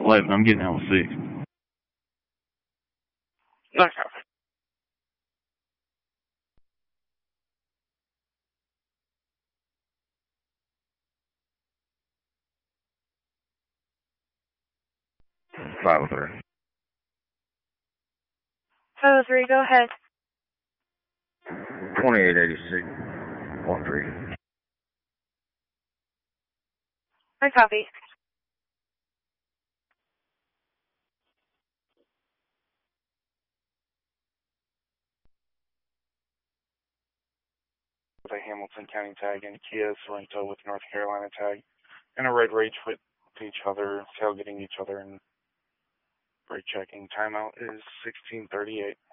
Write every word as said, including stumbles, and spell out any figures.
eleven. I'm getting out with six. Okay. five oh three. five oh three, go ahead. twenty-eight eighty-six. one three. I copy. With a Hamilton County tag and Kia Sorento with North Carolina tag, and a red rage with each other, tailgating each other, and brake checking. Timeout is sixteen thirty-eight.